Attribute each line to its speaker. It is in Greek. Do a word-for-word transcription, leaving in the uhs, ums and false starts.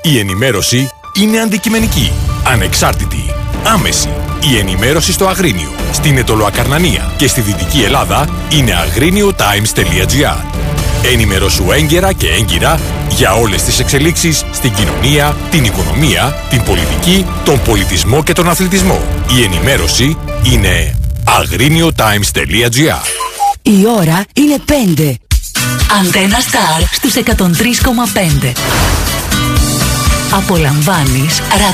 Speaker 1: Η ενημέρωση είναι αντικειμενική, ανεξάρτητη, άμεση. Η ενημέρωση στο Αγρίνιο, στην Αιτωλοακαρνανία και στη Δυτική Ελλάδα είναι αγρίνιο-times τελεία gr. Ενημερώσου έγκαιρα και έγκυρα για όλες τις εξελίξεις στην κοινωνία, την οικονομία, την πολιτική, τον πολιτισμό και τον αθλητισμό. Η ενημέρωση είναι αγρίνιο-times τελεία gr.
Speaker 2: Η ώρα είναι πέντε. Αντένα Star στους εκατόν τρία κόμμα πέντε. Απολαμβάνεις